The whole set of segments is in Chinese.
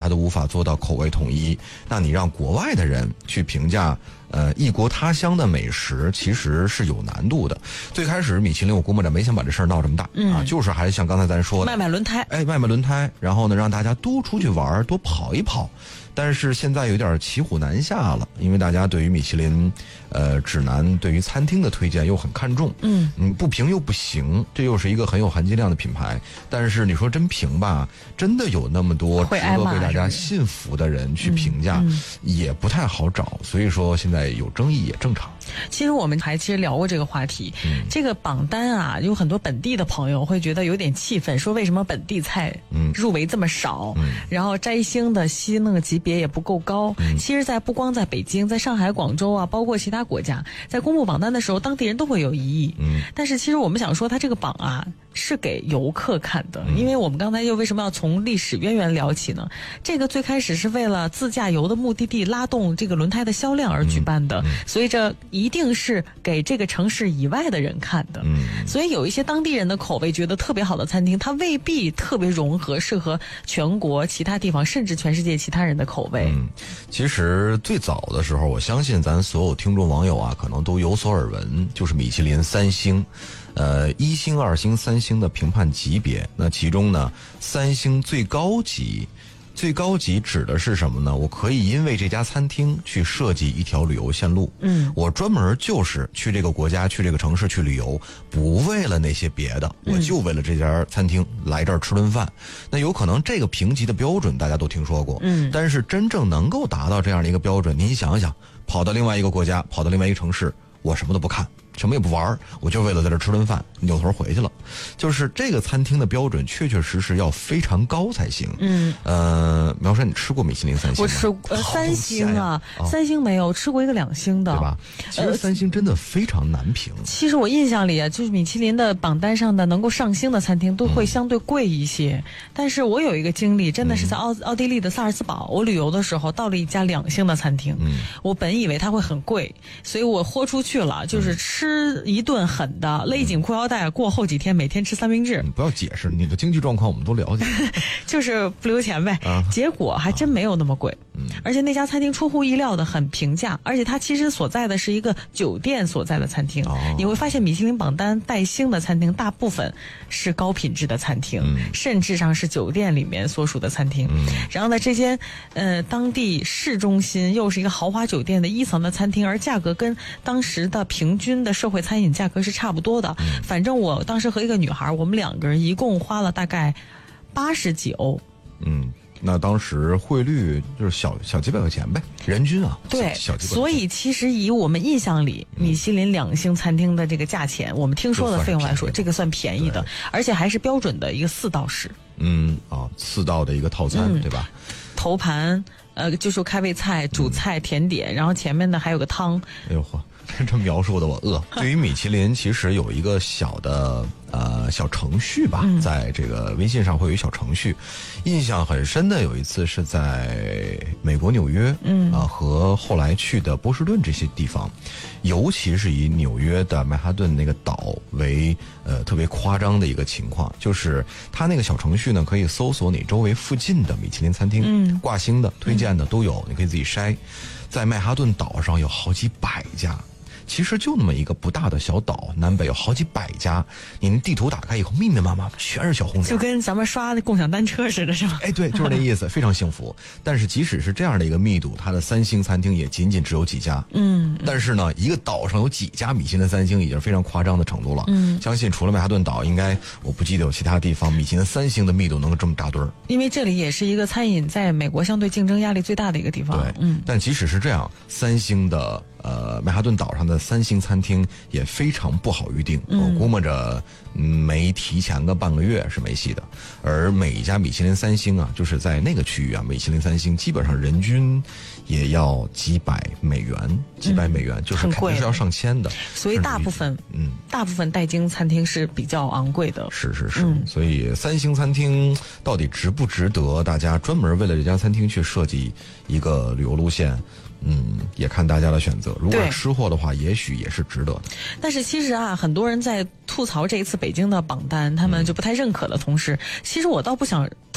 都无法做到口味统一，那你让国外的人去评价异国他乡的美食，其实是有难度的。最开始米其林我估摸着没想把这事儿闹这么大啊，就是还是像刚才咱说的， 卖卖轮胎， 卖卖轮胎，然后呢让大家多出去玩，多跑一跑。但是现在有点骑虎难下了，因为大家对于米其林指南对于餐厅的推荐又很看重，不评又不行，这又是一个很有含金量的品牌。但是你说真评吧，真的有那么多值得被大家信服的人去评价，也不太好找。所以说现在有争议也正常。 其实我们其实聊过这个话题，这个榜单啊，有很多本地的朋友会觉得有点气愤，说为什么本地菜入围这么少，然后摘星的那个级别也不够高。其实不光在北京，在上海、广州啊，包括其他国家，在公布榜单的时候，当地人都会有异议。但是其实我们想说，它这个榜啊是给游客看的，因为我们刚才又为什么要从历史渊源聊起呢？这个最开始是为了自驾游的目的地拉动这个轮胎的销量而举办的，所以这一定是给这个城市以外的人看的。所以有一些当地人的口味觉得特别好的餐厅，它未必特别适合全国其他地方，甚至全世界其他人的口味。 其实最早的时候，我相信咱所有听众网友啊，可能都有所耳闻，就是米其林3星。1星、2星、3星的评判级别，那其中呢，3星最高级指的是什么呢？我可以因为这家餐厅去设计一条旅游线路，我专门就是去这个国家、去这个城市去旅游，不为了那些别的，我就为了这家餐厅来这儿吃顿饭。那有可能这个评级的标准大家都听说过，但是真正能够达到这样的一个标准，您想想，跑到另外一个国家，跑到另外一个城市，我什么都不看，什么也不玩，我就为了在这吃顿饭，扭头回去了。就是这个餐厅的标准确确实实要非常高才行。苗山，你吃过米其林3星吗？ 我吃3星啊，3星没有吃过一个2星的， 对吧？其实3星真的非常难评。 其实我印象里啊，就是米其林的榜单上的能够上星的餐厅都会相对贵一些。但是我有一个经历，真的是在奥地利的萨尔茨堡，我旅游的时候到了一家2星的餐厅，我本以为它会很贵，所以我豁出去了，就是吃一顿狠的，勒紧裤腰带，过后几天每天吃三明治。 你不要解释，你的经济状况我们都了解， 就是不留钱呗。结果还真没有那么贵，而且那家餐厅出乎意料的很平价，而且它其实所在的是一个酒店所在的餐厅。你会发现米其林榜单带星的餐厅大部分是高品质的餐厅，甚至上是酒店里面所属的餐厅。然后呢，这间当地市中心又是一个豪华酒店的1层的餐厅，而价格跟当时的平均的社会餐饮价格是差不多的。反正我当时和一个女孩，我们2个人一共花了大概80几欧。 那当时汇率就是小几百块钱呗，人均啊。 对， 小几百块钱。 所以其实以我们印象里米其林2星餐厅的这个价钱，我们听说的费用来说，这个算便宜的，而且还是标准的一个4道式。 4道的一个套餐，对吧？ 头盘，就是开胃菜、主菜、甜点，然后前面呢还有个汤。 哎呦嚯！这描述的我饿。对于米其林，其实有一个小的小程序吧，在这个微信上会有一小程序。印象很深的有一次是在美国纽约，和后来去的波士顿这些地方，尤其是以纽约的曼哈顿那个岛为特别夸张的一个情况，就是它那个小程序呢可以搜索你周围附近的米其林餐厅，挂星的、推荐的都有，你可以自己筛。在曼哈顿岛上有好几百家。其实就那么一个不大的小岛，南北有好几百家。你地图打开以后，密密麻麻全是小红点， 就跟咱们刷的共享单车似的，是吧？ 哎，对，就是那意思，非常幸福。但是即使是这样的一个密度，它的3星餐厅也仅仅只有几家。但是呢，一个岛上有几家米其林3星已经非常夸张的程度了。相信除了曼哈顿岛，应该我不记得有其他地方米其林3星的密度能够这么大堆儿。 因为这里也是一个餐饮在美国相对竞争压力最大的一个地方。 对，但即使是这样，3星的曼哈顿岛上的3星餐厅也非常不好预定，我估摸着没提前个半个月是没戏的。而每一家米其林3星啊，就是在那个区域啊，米其林3星基本上人均也要几百美元，就是肯定是要上千的。 所以大部分带星餐厅是比较昂贵的。 是，所以3星餐厅到底值不值得大家专门为了这家餐厅去设计一个旅游路线？也看大家的选择。如果是吃货的话，也许也是值得的。 但是其实啊，很多人在吐槽这一次北京的榜单，他们就不太认可的同时，其实我倒不想吐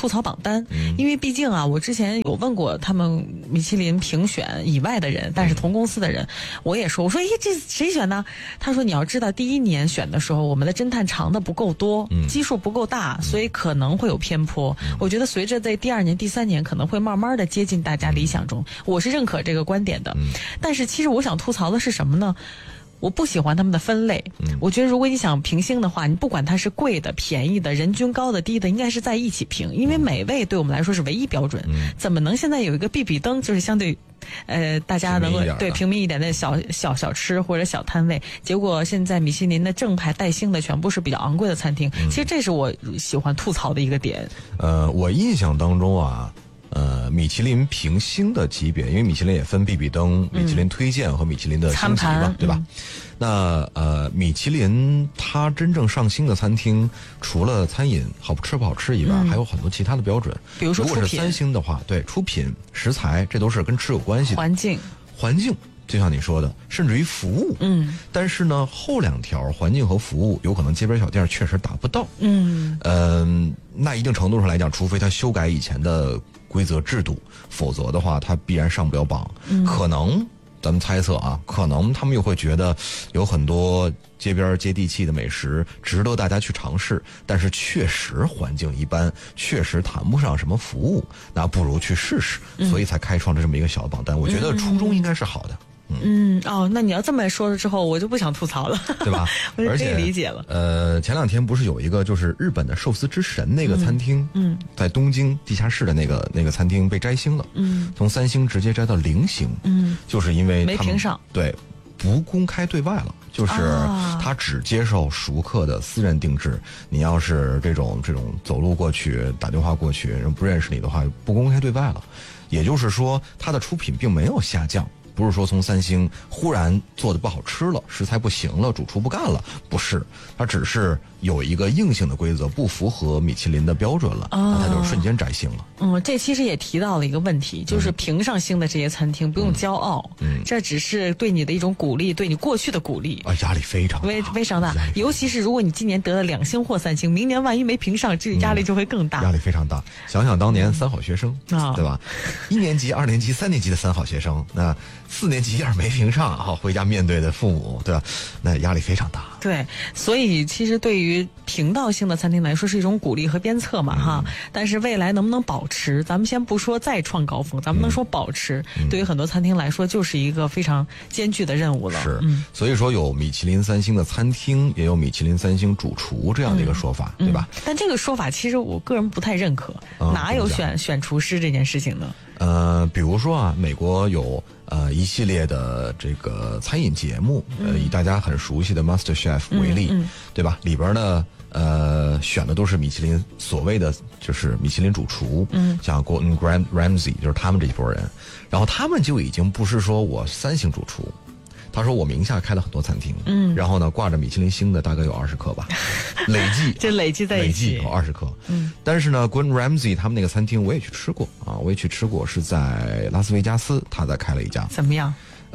吐槽榜单，因为毕竟啊，我之前有问过他们米其林评选以外的人，但是同公司的人，我也说，我说，诶，这谁选呢？他说你要知道，第一年选的时候，我们的侦探尝的不够多，基数不够大，所以可能会有偏颇。我觉得随着在第2年、第3年，可能会慢慢的接近大家理想中，我是认可这个观点的。但是其实我想吐槽的是什么呢？我不喜欢他们的分类，我觉得如果你想评星的话，你不管它是贵的、便宜的、人均高的、低的，应该是在一起评，因为美味对我们来说是唯一标准。怎么能现在有一个比比登，就是相对，大家能够对平民一点的小吃或者小摊位，结果现在米其林的正牌带星的全部是比较昂贵的餐厅，其实这是我喜欢吐槽的一个点。 我印象当中啊。米其林评星的级别，因为米其林也分必比登、米其林推荐和米其林的星级嘛，对吧？那米其林它真正上星的餐厅，除了餐饮好吃不好吃以外，还有很多其他的标准。 比如说如果是3星的话，对，出品、食材，这都是跟吃有关系的。环境。就像你说的，甚至于服务，但是呢，后2条环境和服务，有可能街边小店确实达不到，那一定程度上来讲，除非他修改以前的规则制度，否则的话，他必然上不了榜。可能咱们猜测啊，可能他们又会觉得有很多街边接地气的美食值得大家去尝试，但是确实环境一般，确实谈不上什么服务，那不如去试试，所以才开创了这么一个小的榜单。我觉得初衷应该是好的。 那你要这么说了之后，我就不想吐槽了， 对吧？ 我就可以理解了。 前2天不是有一个就是日本的寿司之神那个餐厅，在东京地下室的那个餐厅被摘星了，从3星直接摘到0星，就是因为没评上， 对，不公开对外了。就是他只接受熟客的私人定制，你要是这种走路过去、打电话过去，人不认识你的话，不公开对外了。也就是说，他的出品并没有下降。不是说从3星忽然做的不好吃了，食材不行了，主厨不干了，不是，它只是有一个硬性的规则不符合米其林的标准了，那它就瞬间摘星了。 这其实也提到了一个问题，就是评上星的这些餐厅不用骄傲，这只是对你的一种鼓励，对你过去的鼓励。 压力非常大， 非常大，尤其是如果你今年得了2星或3星，明年万一没评上，这压力就会更大。 压力非常大。想想当年3好学生，对吧？1年级、2年级、3年级的3好学生，那4年级要是没评上，回家面对的父母，对吧？那压力非常大。 对，所以其实对于评到星的餐厅来说是一种鼓励和鞭策嘛，哈。但是未来能不能保持，咱们先不说再创高峰，咱们能说保持，对于很多餐厅来说就是一个非常艰巨的任务了。 是，所以说有米其林3星的餐厅，也有米其林3星主厨这样的一个说法，对吧？ 但这个说法其实我个人不太认可，哪有选厨师这件事情呢？ 比如说啊，美国有一系列的这个餐饮节目，以大家很熟悉的 MasterChef 为例，对吧？里边呢，选的都是米其林所谓的就是米其林主厨，像 Gordon Ramsay 就是他们这一波人，然后他们就已经不是说我3星主厨。他说我名下开了很多餐厅，然后呢挂着米其林星的大概有20颗吧，累计在一起有20颗，但是呢 Gordon Ramsay 他们那个餐厅我也去吃过啊，是在拉斯维加斯，他再开了一家， 怎么样？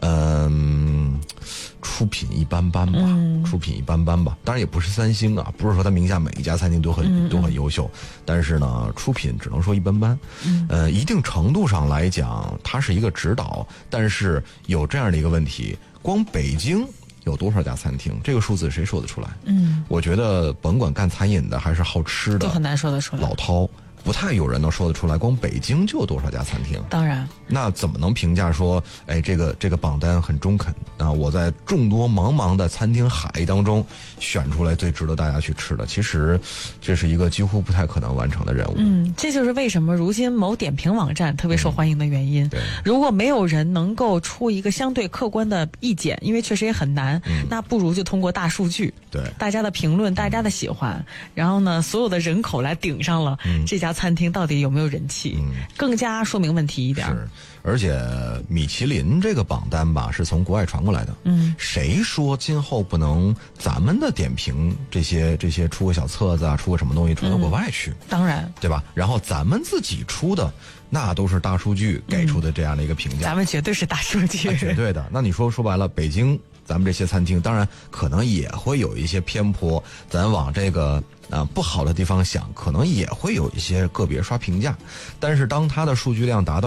出品一般般吧，当然也不是3星啊，不是说他名下每一家餐厅都很优秀，但是呢，出品只能说一般般。一定程度上来讲，它是一个指导，但是有这样的一个问题，光北京有多少家餐厅？这个数字谁说得出来？我觉得甭管干餐饮的还是好吃的， 都很难说得出来。 老饕不太有人能说得出来，光北京就有多少家餐厅？ 当然， 那怎么能评价说，这个榜单很中肯啊？我在众多茫茫的餐厅海当中选出来最值得大家去吃的，其实这是一个几乎不太可能完成的任务。 这就是为什么如今某点评网站特别受欢迎的原因。如果没有人能够出一个相对客观的意见，因为确实也很难，那不如就通过大数据， 对大家的评论、大家的喜欢，然后呢，所有的人口来顶上了这家餐厅到底有没有人气，更加说明问题一点。 是，而且米其林这个榜单吧是从国外传过来的，谁说今后不能咱们的点评这些出个小册子啊，出个什么东西传到国外去？ 当然， 对吧？然后咱们自己出的那都是大数据给出的这样的一个评价， 咱们绝对是大数据， 绝对的。那你说白了，北京咱们这些餐厅，当然可能也会有一些偏颇，咱往这个不好的地方想，可能也会有一些个别刷评价，但是当它的数据量达到